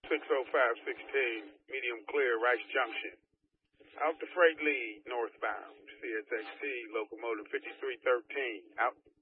60516, medium clear, Rice Junction. Out the freight lead, northbound. CSXT, locomotive 5313. Out.